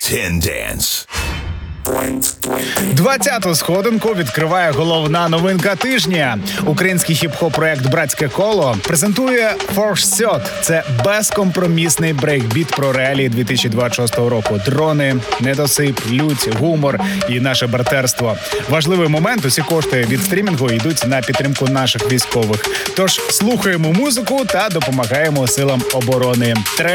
Ten Dance. 20-ту сходинку відкриває головна новинка тижня. Український хіп-хоп-проект «Братське коло» презентує Force Shot. Це безкомпромісний брейкбіт про реалії 2026 року. Дрони, недосип, лють, гумор і наше братерство. Важливий момент – усі кошти від стрімінгу йдуть на підтримку наших військових. Тож слухаємо музику та допомагаємо силам оборони.